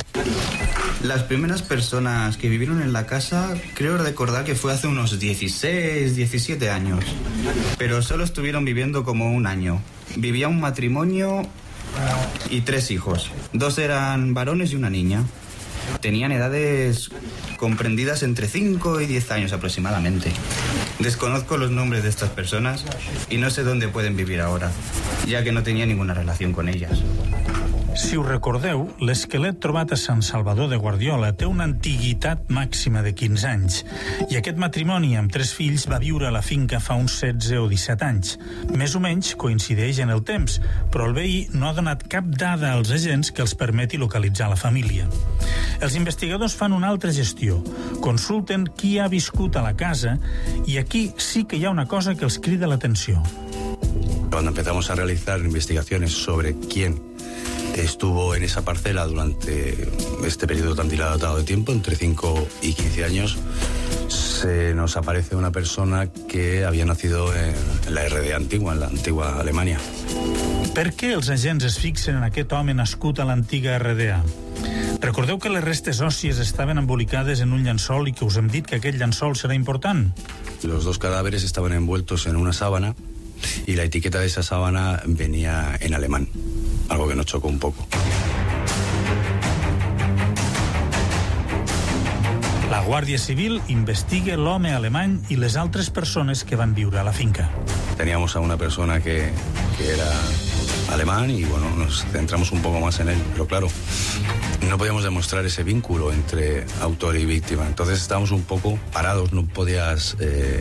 S16: Las primeras personas que vivieron en la casa, creo recordar que fue hace unos 16, 17 años. Pero solo estuvieron viviendo como un año. Vivía un matrimonio y 3 hijos. 2 eran varones y una niña. Tenían edades comprendidas entre 5 y 10 años aproximadamente. Desconozco los nombres de estas personas y no sé dónde pueden vivir ahora, ya que no tenía ninguna relación con ellas.
S8: Si us recordeu, l'esquelet trobat a Sant Salvador de Guardiola té una antiguitat màxima de 15 anys i aquest matrimoni amb 3 fills va viure a la finca fa uns 16 o 17 anys. Més o menys coincideix en el temps, però el veí no ha donat cap dada als agents que els permeti localitzar la família. Els investigadors fan una altra gestió. Consulten qui ha viscut a la casa i aquí sí que hi ha una cosa que els crida l'atenció.
S13: Cuando empezamos a realizar investigaciones sobre quién estuvo en esa parcela durante este periodo tan dilatado de tiempo, entre 5 y 15 años, se nos aparece una persona que había nacido en la RDA antigua, en la antigua Alemania.
S8: Per què els agents es fixen en aquest home nascut a l'antiga RDA? Recordeu que les restes òssies estaven embolicades en un llençol i que us hem dit que aquest llençol serà important?
S13: Los 2 cadáveres estaban envueltos en una sábana y la etiqueta de esa sábana venía en alemán, algo que nos chocó un poco.
S8: La Guàrdia Civil investiga l'home alemany i les altres persones que van viure a la finca.
S13: Teníamos a una persona que era alemán y bueno, nos centramos un poco más en él, pero claro, no podíamos demostrar ese vínculo entre autor y víctima, entonces estábamos un poco parados, no podías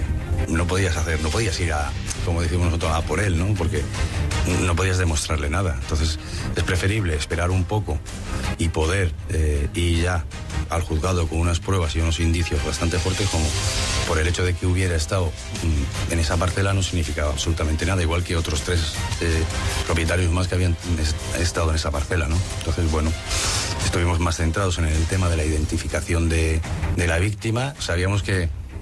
S13: ir a, como decimos nosotros, a por él, ¿no? Porque no podías demostrarle nada, entonces es preferible esperar un poco y poder ir ya al juzgado con unas pruebas y unos indicios bastante fuertes, como por el hecho de que hubiera estado en esa parcela no significaba absolutamente nada, igual que otros 3 propietarios más que habían estado en esa parcela, ¿no? Entonces, bueno, estuvimos más centrados en el tema de la identificación de la víctima. Sabíamos que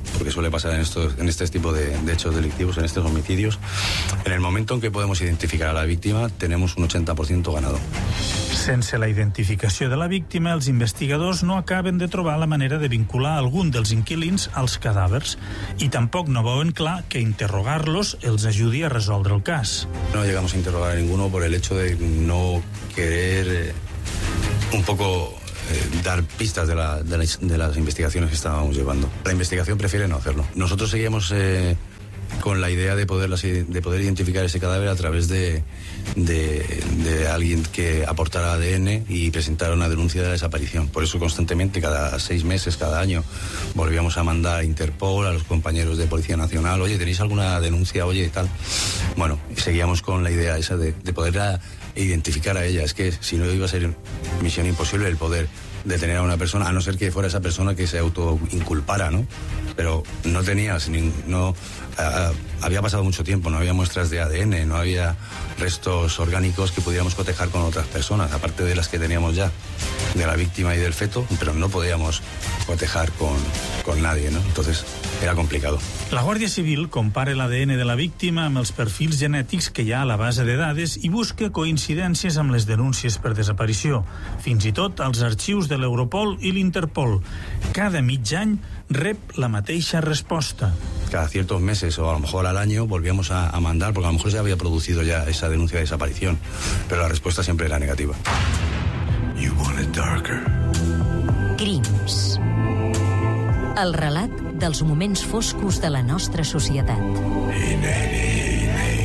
S13: porque suele pasar en este tipo de hechos delictivos, en estos homicidios. En el momento en que podemos identificar a la víctima, tenemos un 80% ganado.
S8: Sense la identificació de la víctima, els investigadors no acaben de trobar la manera de vincular algun dels inquilins als cadàvers i tampoc no veuen clar que interrogar-los els ajudi a resoldre el cas.
S13: No llegamos a interrogar a ninguno por el hecho de no querer un poco dar pistas de las investigaciones que estábamos llevando. La investigación prefiere no hacerlo. Nosotros seguíamos con la idea de poder identificar ese cadáver a través de alguien que aportara ADN y presentara una denuncia de la desaparición. Por eso constantemente, cada 6 meses, cada año, volvíamos a mandar a Interpol, a los compañeros de Policía Nacional: oye, ¿tenéis alguna denuncia? Oye, y tal. Bueno, seguíamos con la idea esa de poder identificar a ella. Es que si no, iba a ser misión imposible el poder detener a una persona, a no ser que fuera esa persona que se autoinculpara, ¿no? Pero no tenías, había pasado mucho tiempo, no había muestras de ADN, no había restos orgánicos que pudiéramos cotejar con otras personas, aparte de las que teníamos ya, de la víctima y del feto, pero no podíamos cotejar con nadie, ¿no? Entonces era complicado.
S8: La Guàrdia Civil compara l'ADN de la víctima amb els perfils genètics que hi ha a la base de dades i busca coincidències amb les denúncies per desaparició, fins i tot als arxius de l'Europol i l'Interpol. Cada mig any rep la mateixa resposta.
S13: Cada ciertos meses o a lo mejor al año volvíamos a mandar, porque a lo mejor se había producido ya esa denuncia de desaparición, pero la respuesta siempre era negativa.
S9: You want it darker.
S2: Crims. El relat dels moments foscos de la nostra societat.
S9: Hey, Nene,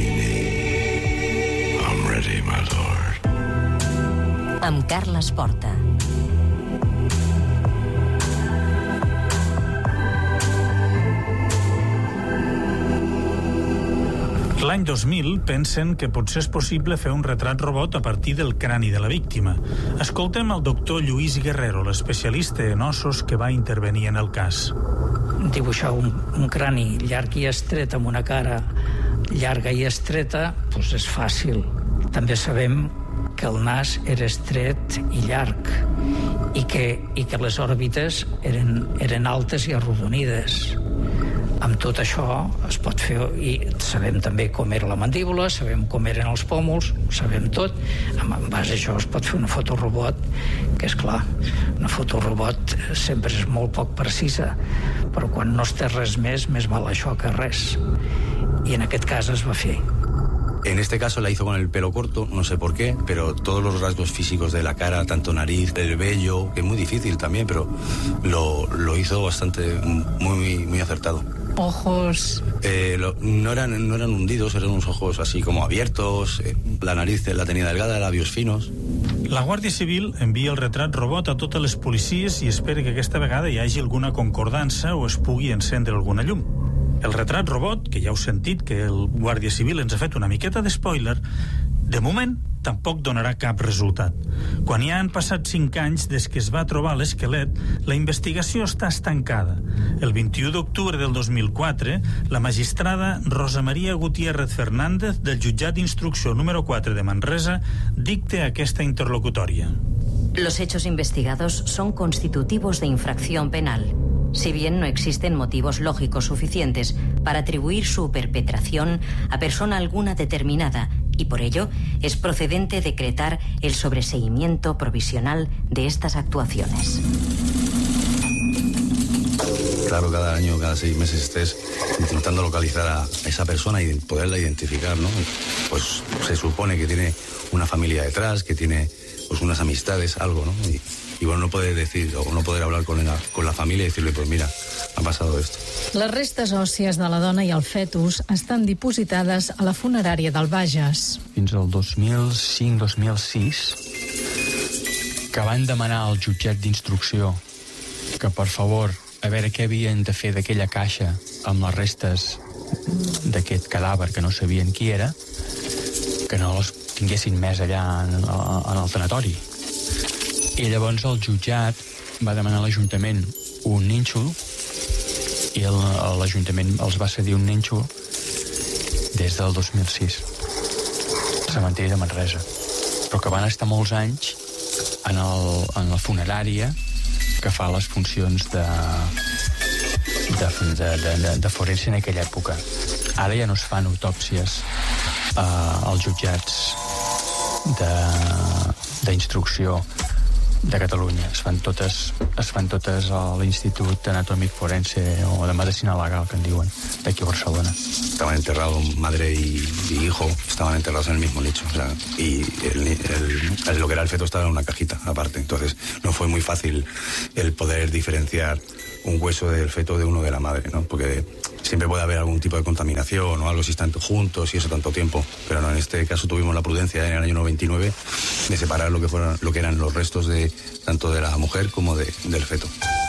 S9: Nene. I'm ready, my lord.
S2: Amb Carles Porta.
S8: L'any 2000 pensen que potser és possible fer un retrat robot a partir del crani de la víctima. Escoltem el doctor Lluís Guerrero, l'especialista en ossos que va intervenir en el cas.
S14: Dibuixar un crani llarg i estret amb una cara llarga i estreta doncs és fàcil. També sabem que el nas era estret i llarg i que les òrbites eren altes i arrodonides. Amb tot això es pot fer, i sabem també com era la mandíbula, sabem com eren els pòmuls, sabem tot. En base a això es pot fer una fotorobot, que és clar, una fotorobot sempre és molt poc precisa, però quan no es té res més val això que res. I en aquest cas es va fer.
S13: En este caso la hizo con el pelo corto, no sé por qué, pero todos los rasgos físicos de la cara, tanto nariz, el vello, que es muy difícil también, pero lo hizo bastante, muy acertado.
S11: Ojos.
S13: No eran hundidos, eran unos ojos así como abiertos, la nariz la tenía delgada, labios finos.
S8: La Guàrdia Civil envia el retrat robot a totes les policies i espera que aquesta vegada hi hagi alguna concordança o es pugui encendre alguna llum. El retrat robot, que ja heu sentit que el Guàrdia Civil ens ha fet una miqueta d'espoiler, de moment tampoc donarà cap resultat. Quan ja han passat 5 anys des que es va trobar l'esquelet, la investigació està estancada. El 21 d'octubre del 2004, la magistrada Rosa María Gutiérrez Fernández del jutjat d'instrucció número 4 de Manresa dicta aquesta interlocutòria.
S2: Los hechos investigados son constitutivos de infracción penal. Si bien no existen motivos lógicos suficientes para atribuir su perpetración a persona alguna determinada, y por ello es procedente decretar el sobreseimiento provisional de estas actuaciones.
S13: Claro, cada año, cada 6 meses estés intentando localizar a esa persona y poderla identificar, ¿no? Pues se supone que tiene una familia detrás, que tiene pues unas amistades, algo, ¿no? Y bueno, no poder decir o no poder hablar con la familia y decirle, pues mira, ha pasado esto.
S11: Les restes òssies de la dona i el fetus estan dipositades a la funerària del Bages.
S12: Fins al 2005-2006, que van demanar al jutjat d'instrucció que, per favor, a veure què havien de fer d'aquella caixa amb les restes d'aquest cadàver que no sabien qui era, que no les tinguessin més allà en el tanatori. I llavors el jutjat va demanar a l'Ajuntament un nínxol i l'Ajuntament els va cedir un nínxol des del 2006 al cementiri de Manresa, però que van estar molts anys en la funerària que fa les funcions de forense en aquella època. Ara ja no es fan autòpsies als jutjats d'instrucció de Catalunya. Es fan totes a l'Institut Anatòmic Forense o de Medicina Legal, que en diuen, d'aquí a Barcelona.
S13: Estaban enterrados madre y hijo, estaban enterrados en el mismo nicho. O sea, y lo que era el feto estaba en una cajita aparte. Entonces no fue muy fácil el poder diferenciar un hueso del feto de uno de la madre, ¿no? Porque siempre puede haber algún tipo de contaminación o algo si están juntos y eso tanto tiempo. Pero no, en este caso tuvimos la prudencia en el año 99 de separar lo que eran los restos de tanto de la mujer como del feto.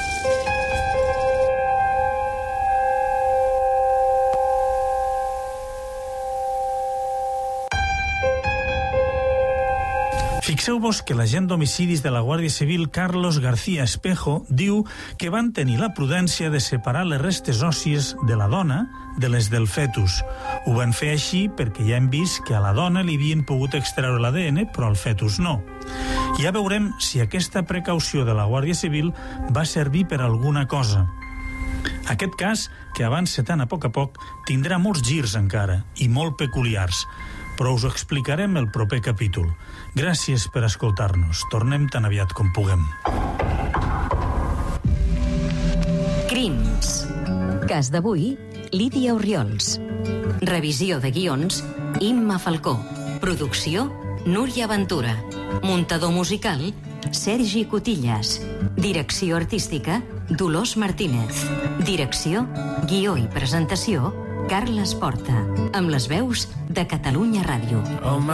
S8: Fixeu-vos que l'agent d'homicidis de la Guàrdia Civil, Carlos García Espejo, diu que van tenir la prudència de separar les restes òssies de la dona de les del fetus. Ho van fer així perquè ja hem vist que a la dona li havien pogut extreure l'ADN, però al fetus no. Ja veurem si aquesta precaució de la Guàrdia Civil va servir per alguna cosa. Aquest cas, que avança tan a poc, tindrà molts girs encara, i molt peculiars, però us ho explicarem el proper capítol. Gràcies per escoltar-nos. Tornem tan aviat com puguem.
S2: Crims. Cas d'avui, Lídia Orriols. Revisió de guions, Imma Falcó. Producció, Núria Ventura. Muntador musical, Sergi Cotillas. Direcció artística, Dolors Martínez. Direcció, guió i presentació, Carles Porta. Amb les veus de Catalunya Ràdio.